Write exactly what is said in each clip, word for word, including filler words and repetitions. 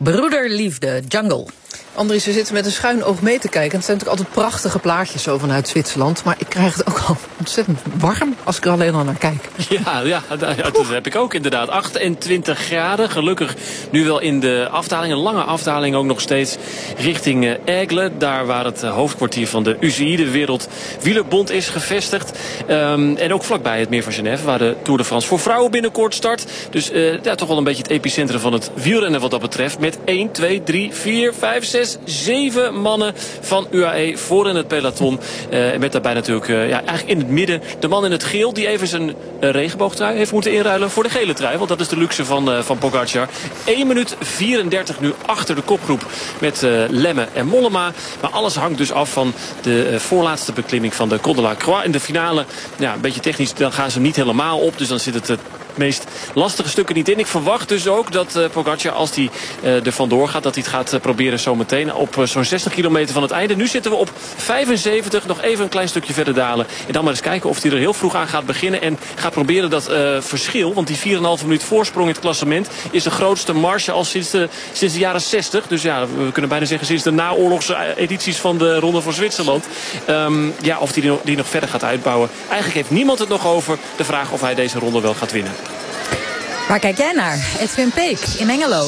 Broederliefde, Jungle. Andries, we zitten met een schuin oog mee te kijken. Het zijn natuurlijk altijd prachtige plaatjes zo vanuit Zwitserland. Maar ik krijg het ook al ontzettend warm als ik er alleen al naar kijk. Ja, ja, dat heb ik ook inderdaad. achtentwintig graden. Gelukkig nu wel in de afdaling. Een lange afdaling ook nog steeds richting Aigle. Daar waar het hoofdkwartier van de U C I, de Wereldwielerbond, is gevestigd. Um, en ook vlakbij het meer van Genève, waar de Tour de France voor vrouwen binnenkort start. Dus uh, ja, toch wel een beetje het epicentrum van het wielrennen wat dat betreft. Met één, twee, drie, vier, vijf, zes, zeven mannen van U A E voor in het peloton. Uh, met daarbij natuurlijk uh, ja, eigenlijk in het midden de man in het geel die even zijn uh, regenboogtrui heeft moeten inruilen voor de gele trui. Want dat is de luxe van, uh, van Pogacar. één minuut vierendertig nu achter de kopgroep met uh, Lemme en Mollema. Maar alles hangt dus af van de uh, voorlaatste beklimming van de Col de la Croix. In de finale, ja, een beetje technisch, dan gaan ze niet helemaal op. Dus dan zit het uh, meest lastige stukken niet in. Ik verwacht dus ook dat uh, Pogacar, als hij uh, er vandoor gaat, dat hij het gaat uh, proberen zometeen op uh, zo'n zestig kilometer van het einde. Nu zitten we op vijfenzeventig, nog even een klein stukje verder dalen. En dan maar eens kijken of hij er heel vroeg aan gaat beginnen en gaat proberen dat uh, verschil, want die vier komma vijf minuut voorsprong in het klassement is de grootste marge al sinds de, sinds de jaren zestig. Dus ja, we kunnen bijna zeggen sinds de naoorlogse edities van de Ronde van Zwitserland. Um, ja, of hij die, die nog verder gaat uitbouwen. Eigenlijk heeft niemand het nog over de vraag of hij deze ronde wel gaat winnen. Waar kijk jij naar? Edwin Peek in Hengelo.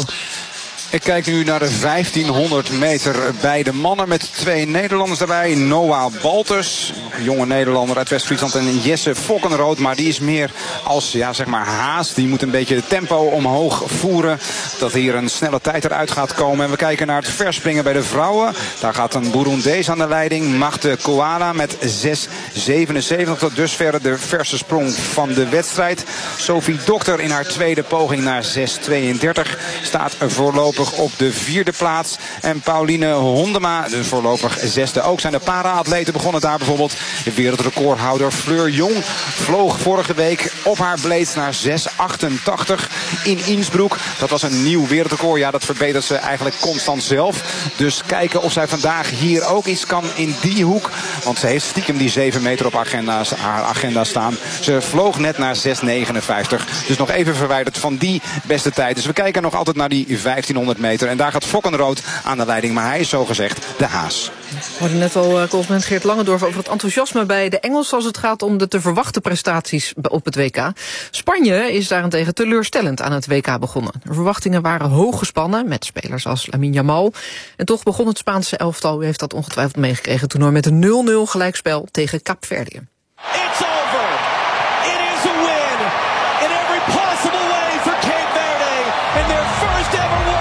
Ik kijk nu naar de vijftienhonderd meter bij de mannen met twee Nederlanders daarbij. Noah Balters, jonge Nederlander uit West-Friesland, en Jesse Fokkenrood. Maar die is meer als, ja, zeg maar haas. Die moet een beetje het tempo omhoog voeren. Dat hier een snelle tijd eruit gaat komen. En we kijken naar het verspringen bij de vrouwen. Daar gaat een Burundees aan de leiding. Magde Koala met zes zevenenzeventig. Tot dusver de verse sprong van de wedstrijd. Sophie Dokter in haar tweede poging naar zes tweeëndertig. Staat voorlopig op de vierde plaats. En Pauline Hondema, de voorlopig zesde. Ook zijn de para-atleten begonnen daar bijvoorbeeld. De wereldrecordhouder Fleur Jong vloog vorige week op haar blades naar zes achtentachtig in Innsbruck. Dat was een nieuw wereldrecord. Ja, dat verbetert ze eigenlijk constant zelf. Dus kijken of zij vandaag hier ook iets kan in die hoek. Want ze heeft stiekem die zeven meter op agenda's, haar agenda staan. Ze vloog net naar zes negenenvijftig. Dus nog even verwijderd van die beste tijd. Dus we kijken nog altijd naar die vijftienhonderd meter. En daar gaat Fokkenrood aan de leiding. Maar hij is zogezegd de haas. We hoorden net al uh, correspondent Geert Langendorf over het enthousiasme bij de Engelsen als het gaat om de te verwachten prestaties op het W K. Spanje is daarentegen teleurstellend aan het W K begonnen. De verwachtingen waren hoog gespannen met spelers als Lamine Yamal. En toch begon het Spaanse elftal, u heeft dat ongetwijfeld meegekregen, toernooi met een nul nul gelijkspel tegen Kaapverdië. It's over. It is a win in every possible way for Cape Verde in their first ever win.